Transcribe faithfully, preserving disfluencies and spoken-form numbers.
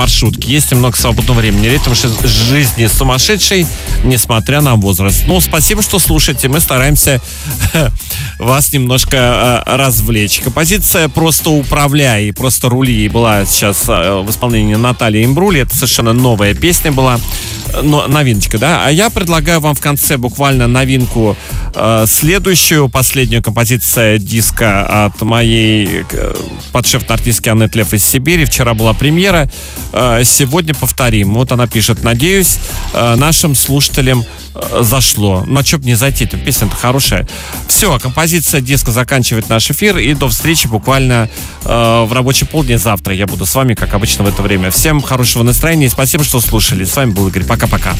маршрутке. Есть немного свободного времени. Ритм жизни сумасшедший, несмотря на возраст. Ну, спасибо, что слушаете. Мы стараемся вас немножко развлечь. Композиция «Просто управляй» и «Просто рули» была сейчас в исполнении Натальи Имбрули. Это совершенно новая песня была. Но, новиночка, да? А я предлагаю вам в конце буквально новинку э, следующую, последнюю композицию диска от моей э, подшефной артистки Аннет Лев из Сибири. Вчера была премьера, э, сегодня повторим. Вот она пишет: надеюсь, э, нашим слушателям э, зашло. Ну, а чё б не зайти, эта песня-то хорошая. Все, композиция диска заканчивает наш эфир, и до встречи буквально э, в рабочий полдень завтра. Я буду с вами, как обычно, в это время. Всем хорошего настроения и спасибо, что слушали. С вами был Игорь. Пока-пока.